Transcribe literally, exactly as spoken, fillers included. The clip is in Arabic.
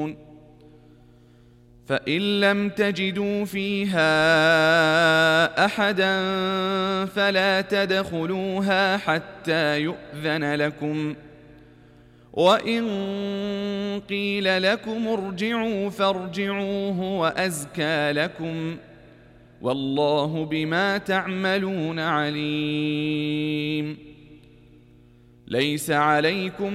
فإن لم تجدوا فيها أحدا فلا تدخلوها حتى يؤذن لكم، وإن قيل لكم ارجعوا فارجعوا هو أزكى لكم، والله بما تعملون عليم. ليس عليكم